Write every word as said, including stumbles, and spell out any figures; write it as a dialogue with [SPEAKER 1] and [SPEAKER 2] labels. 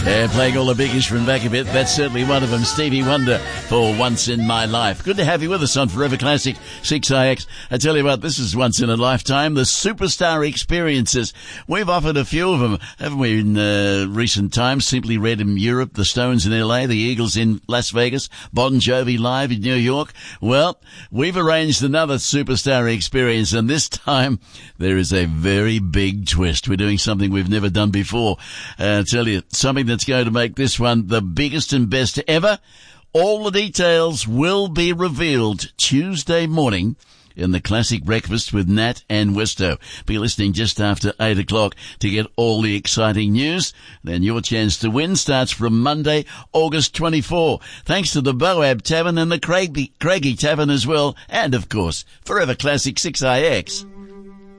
[SPEAKER 1] Yeah, playing all the biggies from back a bit. That's certainly one of them. Stevie Wonder for Once in My Life. Good to have you with us on Forever Classic six I X. I tell you what, this is once in a lifetime. The superstar experiences. We've offered a few of them, haven't we, in uh, recent times? Simply Red in Europe, the Stones in L A, the Eagles in Las Vegas, Bon Jovi live in New York. Well, we've arranged another superstar experience, and this time there is a very big twist. We're doing something we've never done before. Uh, I tell you, something that's going to make this one the biggest and best ever. All the details will be revealed Tuesday morning in the Classic Breakfast with Nat and Westo. Be listening just after eight o'clock to get all the exciting news. Then your chance to win starts from Monday, August twenty-fourth. Thanks to the Boab Tavern and the Craigie, Craigie Tavern as well. And, of course, Forever Classic six I X.